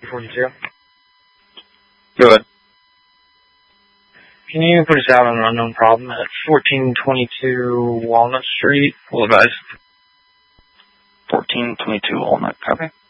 42. Go ahead. Can you put us out on an unknown problem at 1422 Walnut Street? We'll advise. 1422 Walnut. Copy.